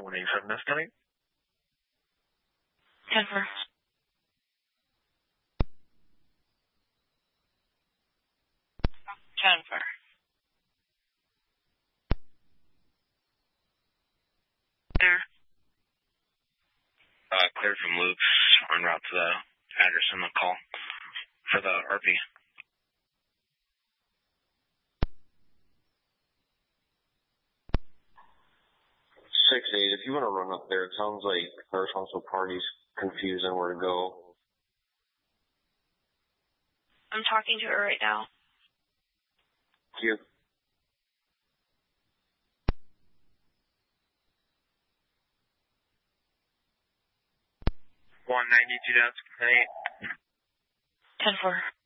187 estimate. 10-4. There. Cleared from Luke's en route to the address on the call for the RP. 6-8, if you want to run up there, it sounds like there's also parties confused on where to go. I'm talking to her right now. Thank you. $192, 10-4.